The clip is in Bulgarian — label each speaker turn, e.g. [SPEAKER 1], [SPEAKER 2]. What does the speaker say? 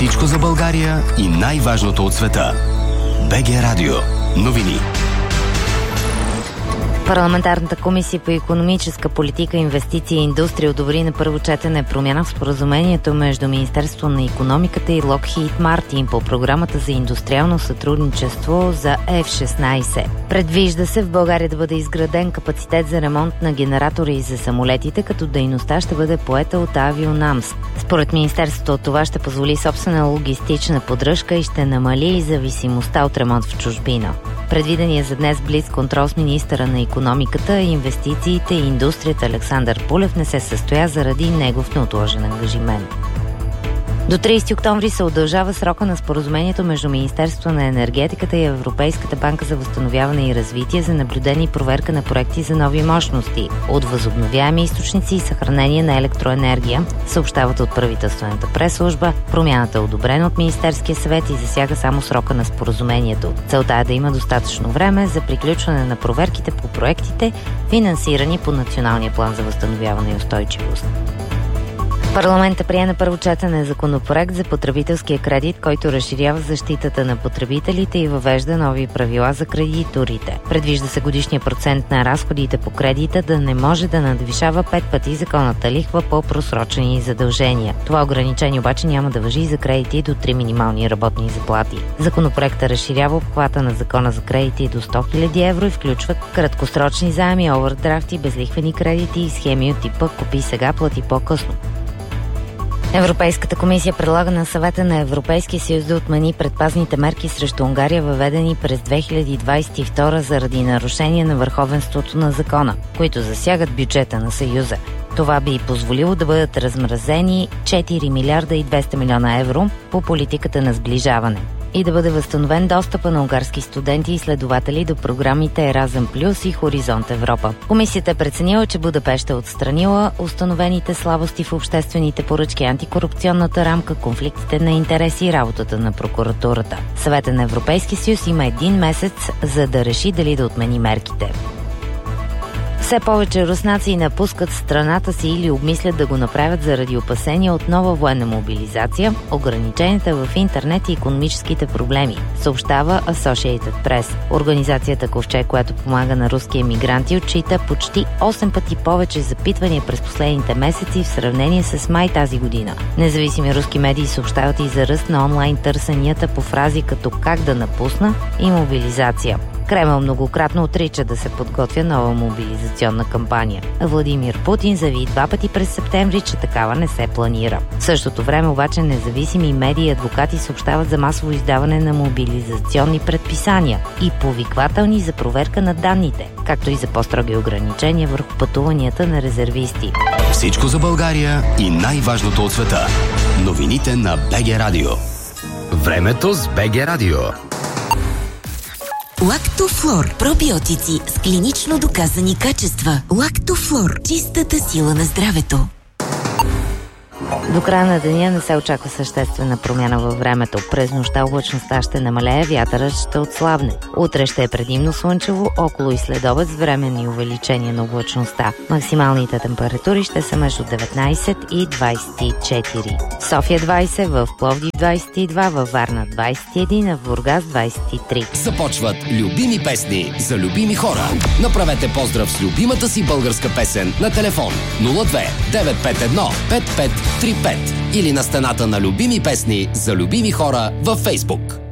[SPEAKER 1] Всичко за България и най-важното от света. БГ Радио. Новини.
[SPEAKER 2] Парламентарната комисия по икономическа политика, инвестиции и индустрия одобри на първо четене промяна в споразумението между Министерството на икономиката и Lockheed Martin по програмата за индустриално сътрудничество за F-16. Предвижда се в България да бъде изграден капацитет за ремонт на генератори за самолетите, като дейността ще бъде поета от Авионамс. Според Министерството това ще позволи собствена логистична поддръжка и ще намали зависимостта от ремонт в чужбина. Предвидения за днес блиц контрол с министъра на икономиката, инвестициите и индустрията Александър Пулев не се състоя заради негов неотложен ангажимент. До 30 октомври се удължава срока на споразумението между Министерството на енергетиката и Европейската банка за възстановяване и развитие за наблюдение и проверка на проекти за нови мощности от възобновяеми източници и съхранение на електроенергия, съобщават от правителствената пресслужба. Промяната е одобрена от Министерския съвет и засяга само срока на споразумението. Целта е да има достатъчно време за приключване на проверките по проектите, финансирани по Националния план за възстановяване и устойчивост. Парламентът прие на първо четене законопроект за потребителския кредит, който разширява защитата на потребителите и въвежда нови правила за кредиторите. Предвижда се годишния процент на разходите по кредита да не може да надвишава 5 пъти законната лихва по просрочени задължения. Това ограничение обаче няма да важи и за кредити до 3 минимални работни заплати. Законопроектът разширява обхвата на закона за кредити до 100 000 евро и включва краткосрочни заеми, овърдрафти, безлихвени кредити и схеми от типа "купи сега, плати по-късно". Европейската комисия предлага на Съвета на Европейския съюз да отмени предпазните мерки срещу Унгария, въведени през 2022 заради нарушение на върховенството на закона, които засягат бюджета на Съюза. Това би позволило да бъдат размразени 4 милиарда и 200 милиона евро по политиката на сближаване и да бъде възстановен достъпа на унгарски студенти и изследователи до програмите Еразъм Плюс и Хоризонт Европа. Комисията е преценила, че Будапеща е отстранила установените слабости в обществените поръчки, антикорупционната рамка, конфликтите на интереси и работата на прокуратурата. Съветът на Европейския съюз има 1 месец, за да реши дали да отмени мерките. Все повече руснаци напускат страната си или обмислят да го направят заради опасения от нова военна мобилизация, ограниченията в интернет и икономическите проблеми, съобщава Associated Press. Организацията Ковчег, която помага на руски емигранти, отчита почти 8 пъти повече запитвания през последните месеци в сравнение с май тази година. Независими руски медии съобщават и за ръст на онлайн търсенията по фрази като "как да напусна" и "мобилизация". Кремъл многократно отрича да се подготвя нова мобилизационна кампания. Владимир Путин заяви 2 пъти през септември, че такава не се планира. В същото време обаче независими медии и адвокати съобщават за масово издаване на мобилизационни предписания и повиквателни за проверка на данните, както и за по-строги ограничения върху пътуванията на резервисти.
[SPEAKER 1] Всичко за България и най-важното от света. Новините на БГ Радио. Времето с БГ Радио.
[SPEAKER 3] Лактофлор. Пробиотици с клинично доказани качества. Лактофлор. Чистата сила на здравето.
[SPEAKER 2] До края на деня не се очаква съществена промяна във времето. През нощта облачността ще намалее, вятърът ще отслабне. Утре ще е предимно слънчево, около и следобед с временни увеличения на облачността. Максималните температури ще са между 19 и 24. София 20, в Пловдив 22, във Варна 21, а в Бургас 23.
[SPEAKER 1] Започват любими песни за любими хора. Направете поздрав с любимата си българска песен на телефон 02 951 5535 или на стената на любими песни за любими хора във Фейсбук.